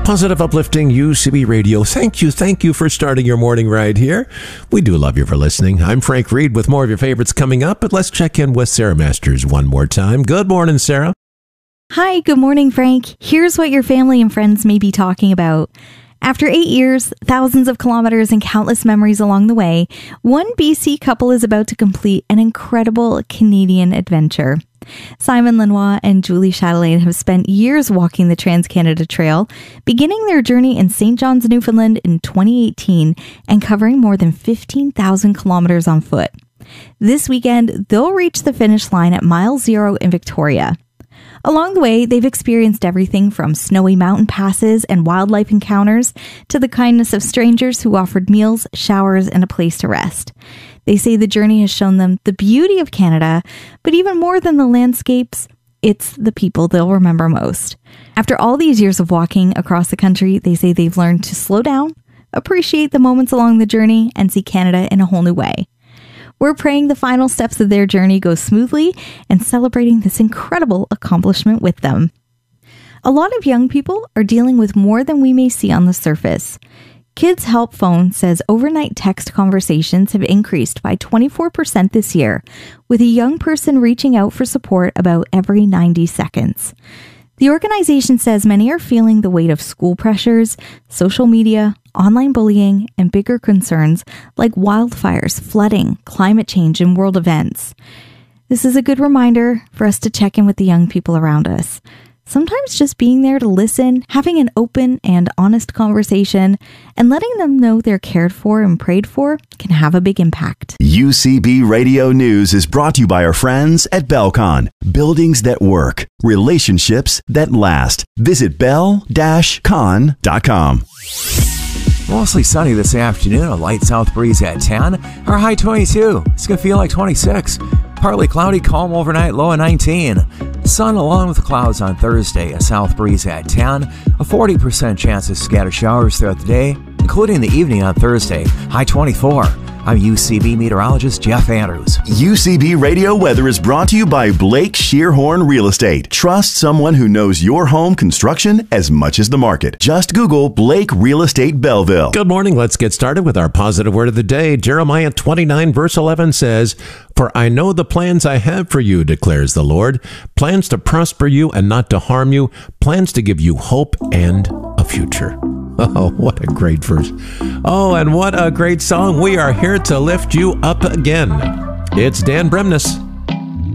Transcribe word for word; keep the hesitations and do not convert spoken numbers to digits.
Positive, uplifting U C B Radio. Thank you, thank you for starting your morning ride here. We do love you for listening. I'm Frank Reed with more of your favorites coming up, but let's check in with Sarah Masters one more time. Good morning, Sarah. Hi, good morning, Frank. Here's what your family and friends may be talking about. After eight years, thousands of kilometers, and countless memories along the way, one B C couple is about to complete an incredible Canadian adventure. Simon Lenoir and Julie Chatelain have spent years walking the Trans-Canada Trail, beginning their journey in Saint John's, Newfoundland in twenty eighteen and covering more than fifteen thousand kilometers on foot. This weekend, they'll reach the finish line at Mile Zero in Victoria. Along the way, they've experienced everything from snowy mountain passes and wildlife encounters to the kindness of strangers who offered meals, showers, and a place to rest. They say the journey has shown them the beauty of Canada, but even more than the landscapes, it's the people they'll remember most. After all these years of walking across the country, they say they've learned to slow down, appreciate the moments along the journey, and see Canada in a whole new way. We're praying the final steps of their journey go smoothly and celebrating this incredible accomplishment with them. A lot of young people are dealing with more than we may see on the surface. Kids Help Phone says overnight text conversations have increased by twenty-four percent this year, with a young person reaching out for support about every ninety seconds. The organization says many are feeling the weight of school pressures, social media, online bullying, and bigger concerns like wildfires, flooding, climate change, and world events. This is a good reminder for us to check in with the young people around us. Sometimes just being there to listen, having an open and honest conversation, and letting them know they're cared for and prayed for can have a big impact. U C B Radio News is brought to you by our friends at Belcon. Buildings that work. Relationships that last. Visit bell dash con dot com. Mostly sunny this afternoon, a light south breeze at ten. Our high twenty-two. It's going to feel like twenty-six. Partly cloudy, calm overnight, low at nineteen. Sun along with clouds on Thursday, a south breeze at ten. A forty percent chance of scattered showers throughout the day, including the evening on Thursday, high twenty-four. I'm U C B meteorologist Jeff Andrews. U C B Radio Weather is brought to you by Blake Shearhorn Real Estate. Trust someone who knows your home construction as much as the market. Just Google Blake Real Estate Belleville. Good morning. Let's get started with our positive word of the day. Jeremiah twenty-nine verse eleven says, "For I know the plans I have for you, declares the Lord, plans to prosper you and not to harm you, plans to give you hope and a future." Oh, what a great verse. Oh, and what a great song. We are here to lift you up again. It's Dan Bremnes.